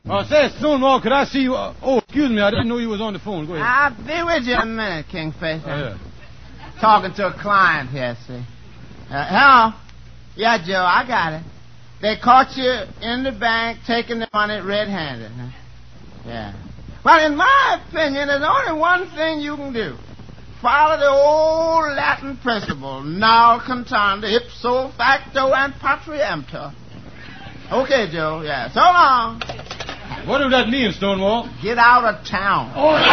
Say, Stonewall, could I see you? Excuse me, I didn't know you was on the phone. Go ahead. I'll be with you in a minute, Kingfish. Yeah. Talking to a client here, see. Hello? Yeah, Joe, I got it. They caught you in the bank taking the money red-handed, huh? Yeah. Well, in my opinion, there's only one thing you can do. Follow the old Latin principle, non contanda, ipso facto, and patriemptor. Okay, Joe, yeah. So long. What does that mean, Stonewall? Get out of town.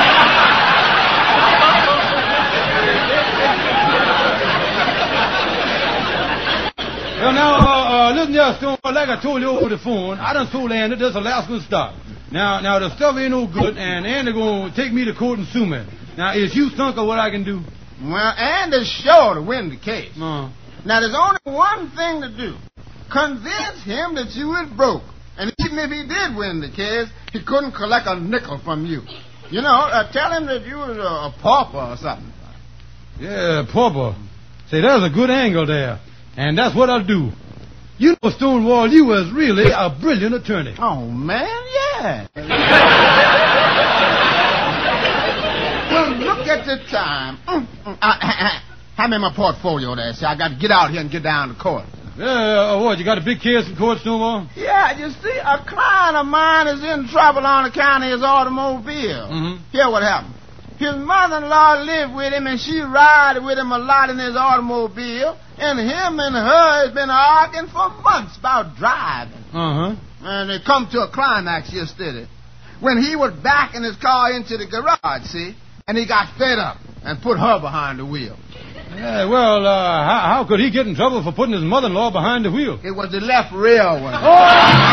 Well, now, listen here, Stonewall, like I told you over the phone, I done told Andy this Alaskan stock. Now, the stuff ain't no good, and Andy gonna take me to court and sue me. Now, is you thunk of what I can do? Well, Andy's sure to win the case. Now, there's only one thing to do. Convince him that you was broke. And even if he did win the case, he couldn't collect a nickel from you. You know, tell him that you was a pauper or something. Yeah, pauper. Say, there's a good angle there. And that's what I'll do. You know, Stonewall, you was really a brilliant attorney. Oh, man, yeah. Well, look at the time. Hand me my portfolio there. See, I got to get out here and get down to court. Yeah, what, you got a big case in court, Stonewall? Yeah, you see, a client of mine is in trouble on account of his automobile. Here what happened. His mother-in-law lived with him, and she ride with him a lot in his automobile, and him and her has been arguing for months about driving. And they come to a climax yesterday when he was backing his car into the garage, see, and he got fed up and put her behind the wheel. Yeah, well, how could he get in trouble for putting his mother-in-law behind the wheel? It was the left rear one.